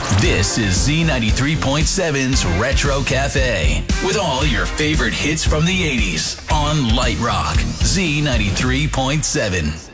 This is Z93.7's Retro Cafe with all your favorite hits from the 80s on Light Rock. Z93.7.